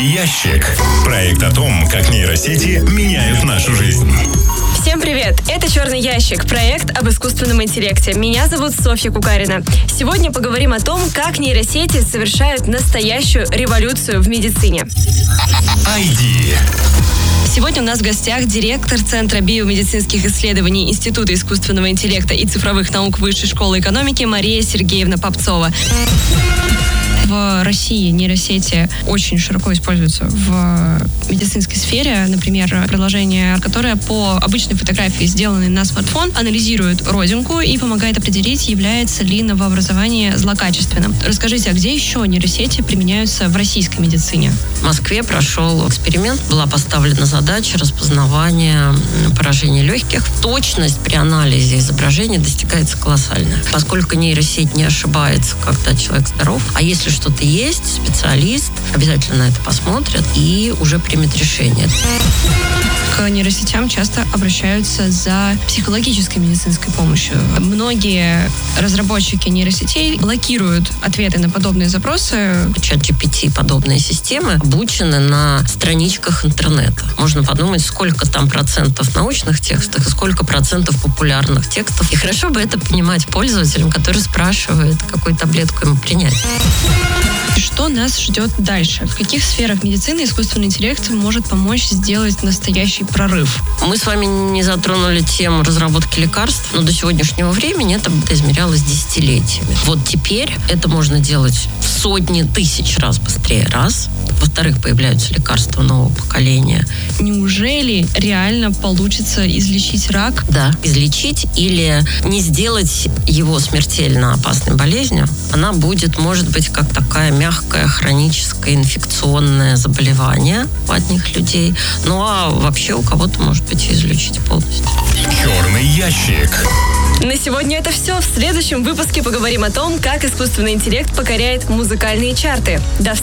ящик». Проект о том, как нейросети меняют нашу жизнь. Всем привет! Это «Черный ящик», проект об искусственном интеллекте. Меня зовут Софья Кукарина. Сегодня поговорим о том, как нейросети совершают настоящую революцию в медицине. ID. Сегодня у нас в гостях директор Центра биомедицинских исследований Института искусственного интеллекта и цифровых наук Высшей школы экономики Мария Сергеевна Попцова. В России нейросети очень широко используются в медицинской сфере. Например, приложение, которое по обычной фотографии, сделанной на смартфон, анализирует родинку и помогает определить, является ли новообразование злокачественным. Расскажите, а где еще нейросети применяются в российской медицине? В Москве прошел эксперимент. Была поставлена задача распознавания поражений легких. Точность при анализе изображения достигается колоссальная. Поскольку нейросеть не ошибается, когда человек здоров, а если что-то есть, специалист обязательно на это посмотрит и уже примет решение. К нейросетям часто обращаются за психологической медицинской помощью. Многие разработчики нейросетей блокируют ответы на подобные запросы. ChatGPT, подобные системы обучены на страничках интернета. Можно подумать, сколько там процентов научных текстов и сколько процентов популярных текстов. И хорошо бы это понимать пользователям, который спрашивает, какую таблетку ему принять. Что нас ждет дальше? В каких сферах медицины искусственный интеллект может помочь сделать настоящий прорыв? Мы с вами не затронули тему разработки лекарств, но до сегодняшнего времени это измерялось десятилетиями. Вот теперь это можно делать в сотни тысяч раз быстрее. Раз. Во-вторых, появляются лекарства нового поколения. Неужели реально получится излечить рак? Да, излечить или не сделать его смертельно опасной болезнью. Она будет, может быть, как такая мягкое хроническое инфекционное заболевание у одних людей. Ну а вообще у кого-то, может быть, и излечить полностью. «Черный ящик». На сегодня это все. В следующем выпуске поговорим о том, как искусственный интеллект покоряет музыкальные чарты. До встречи!